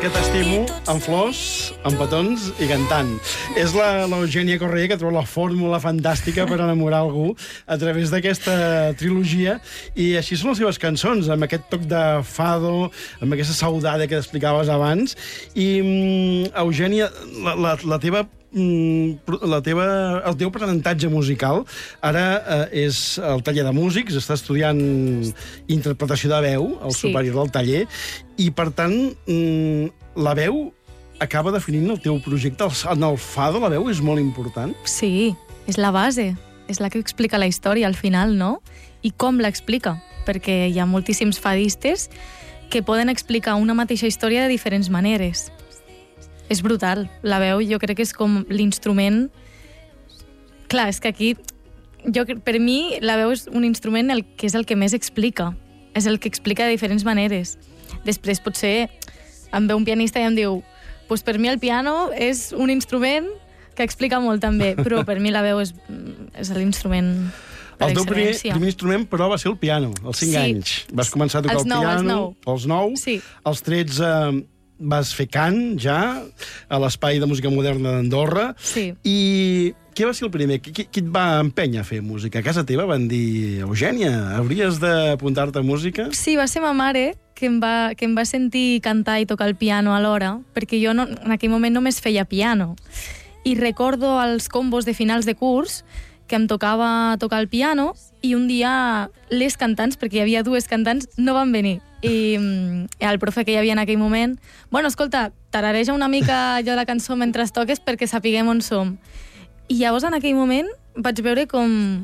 que t'estimo amb flors, amb petons i cantant. És l'Eugènia Correia que troba la fórmula fantàstica per enamorar algú a través d'aquesta trilogia, i així són les seves cançons, amb aquest toc de fado, amb aquesta saudade que explicaves abans. I, Eugènia, el teu aprenentatge musical ara és el taller de músics, està estudiant interpretació de veu al superior del taller, i per tant la veu acaba definint el teu projecte. En el fado la veu és molt important. Sí, és la base, és la que explica la història al final, no? I com l'explica, perquè hi ha moltíssims fadistes que poden explicar una mateixa història de diferents maneres. És brutal. La veu jo crec que és com l'instrument... Clar, és que aquí... Per mi, la veu és un instrument que és el que més explica. És el que explica de diferents maneres. Després, potser, em ve un pianista i em diu pues per mi el piano és un instrument que explica molt també, però per mi la veu és l'instrument per excel·lència. El teu primer instrument, però, va ser el piano, als 5 anys. Vas començar a tocar el piano als 9. Sí. Als 13... vas fer cant, ja, a l'Espai de Música Moderna d'Andorra. Sí. I què va ser el primer? Qui et va empènyer a fer música? A casa teva van dir, Eugènia, hauries d'apuntar-te a música? Sí, va ser ma mare que em va sentir cantar i tocar el piano alhora, perquè jo en aquell moment només feia piano. I recordo els combos de finals de curs que em tocava tocar el piano, i un dia les cantants, perquè hi havia 2 cantants, no van venir. I el profe que hi havia en aquell moment, bueno, escolta, tarareja una mica allò la cançó mentre toques perquè sapiguem on som. I llavors en aquell moment vaig veure com,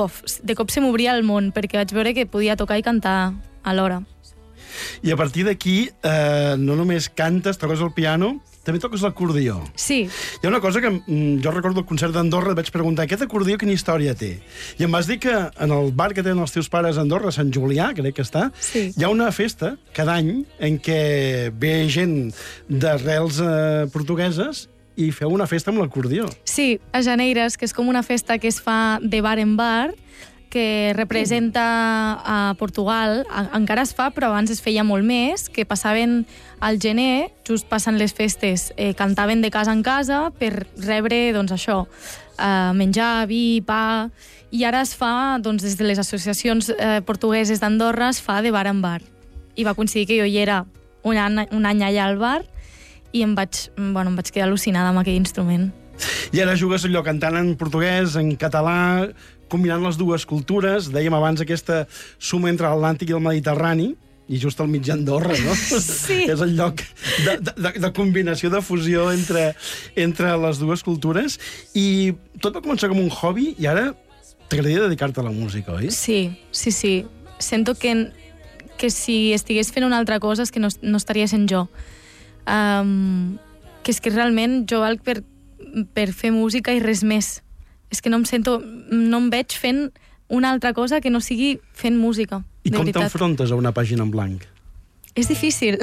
de cop se m'obria el món, perquè vaig veure que podia tocar i cantar alhora. I a partir d'aquí, no només cantes, toques el piano, també toques l'acordió. Sí. Hi ha una cosa que jo recordo al concert d'Andorra, et vaig preguntar, aquest acordió quina història té? I em vas dir que en el bar que tenen els teus pares a Andorra, Sant Julià, crec que està, hi ha una festa cada any en què ve gent d'arrels portugueses i feu una festa amb l'acordió. Sí, a Janeires, que és com una festa que es fa de bar en bar, que representa a Portugal. Encara es fa, però abans es feia molt més, que passaven al gener, just passant les festes, cantaven de casa en casa per rebre, doncs això, menjar, vi, pa, i ara es fa, doncs, des de les associacions portugueses d'Andorra, es fa de bar en bar. I va coincidir que jo hi era un any allà al bar, i em vaig quedar al·lucinada amb aquell instrument. I ara jugues allò cantant en portuguès, en català, combinant les dues cultures. Dèiem abans aquesta suma entre l'Atlàntic i el Mediterrani, i just al mig d'Andorra, no? Sí. És el lloc de combinació, de fusió entre les dues cultures. I tot va començar com un hobby i ara t'agradaria dedicar-te a la música, oi? Sí. Sento que si estigués fent una altra cosa és que no estaria sent jo. Que és que realment jo valc per fer música i res més. És que no em veig fent una altra cosa que no sigui fent música. I com t'enfrontes a una pàgina en blanc? És difícil.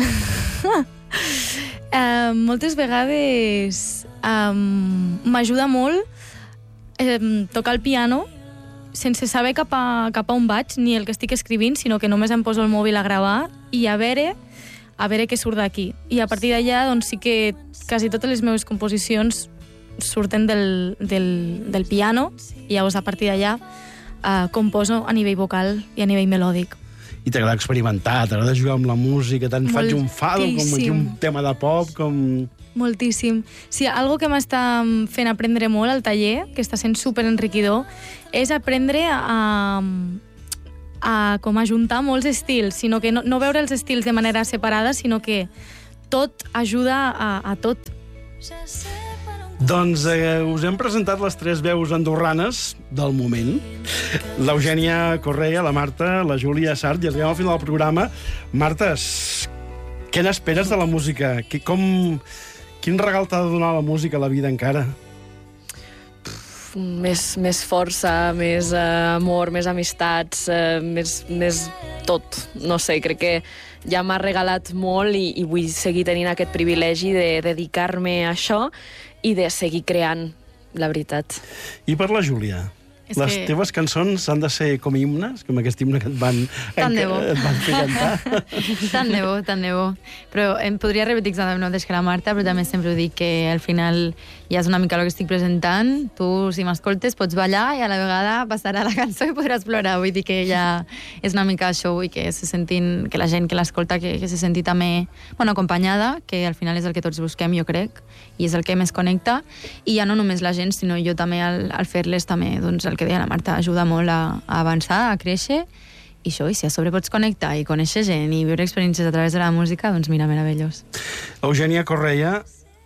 Moltes vegades m'ajuda molt tocar el piano sense saber cap a on vaig, ni el que estic escrivint, sinó que només em poso el mòbil a gravar i a veure què surt d'aquí. I a partir d'allà, doncs sí que quasi totes les meves composicions surten del piano, i llavors a partir d'allà composo a nivell vocal i a nivell melòdic. I t'agrada experimentar, t'agrada jugar amb la música, tant faig un fado com aquí un tema de pop, com... Moltíssim. Sí, algo que m'està fent aprendre molt al taller, que està sent superenriquidor, és aprendre a juntar molts estils, sinó que no veure els estils de manera separada, sinó que tot ajuda a tot. Doncs us hem presentat les 3 veus andorranes del moment. L'Eugènia Correia, la Marta, la Júlia Sart, i arribem al final del programa. Marta, què n'esperes de la música? Quin regal t'ha de donar la música a la vida encara? Més força, més amor, més amistats, més tot. No sé, crec que ja m'ha regalat molt i vull seguir tenint aquest privilegi de dedicar-me a això i de seguir creant, la veritat. I per la Júlia? Les teves cançons han de ser com himnes, com aquest himne que et van fer cantar. Tant de bo. Però em podria repetir exactament el mateix que la Marta, però també sempre ho dic que al final ja és una mica el que estic presentant. Tu, si m'escoltes, pots ballar i a la vegada passarà la cançó i podràs plorar. Vull dir que ja és una mica això i que se sentin, que la gent que l'escolta que se senti també acompanyada, que al final és el que tots busquem, jo crec, i és el que més connecta. I ja no només la gent, sinó jo també al fer-les també, doncs el que deia la Marta, ajuda molt a avançar, a créixer, i això, i si a sobre pots connectar i conèixer gent i viure experiències a través de la música, doncs mira, meravellós. Eugènia Correia,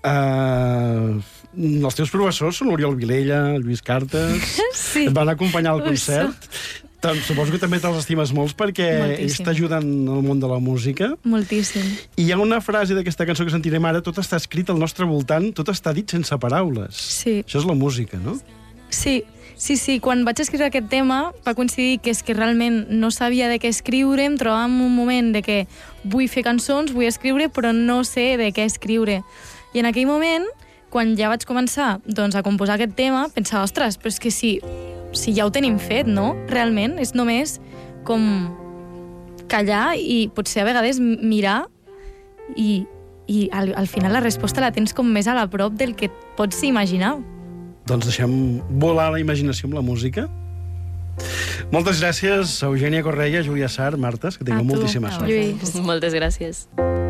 els teus professors són l'Oriol Vilella, el Lluís Cartes, Sí. et van acompanyar al concert. Suposo que també te'ls estimes molts perquè ells t'ajuden al món de la música. Moltíssim. I hi ha una frase d'aquesta cançó que sentirem ara, tot està escrit al nostre voltant, tot està dit sense paraules. Sí. Això és la música, no? Sí. Quan vaig escriure aquest tema va coincidir que és que realment no sabia de què escriure, em trobava en un moment de que vull fer cançons, vull escriure, però no sé de què escriure. I en aquell moment, quan ja vaig començar a composar aquest tema, pensava, ostres, però és que si ja ho tenim fet, no? Realment, és només com callar i potser a vegades mirar i al final la resposta la tens com més a la prop del que pots imaginar. Doncs deixem volar la imaginació amb la música. Moltes gràcies, Eugènia Correia, Júlia Sart, Martes, que tingueu moltíssima sort. Lluís. Moltes gràcies.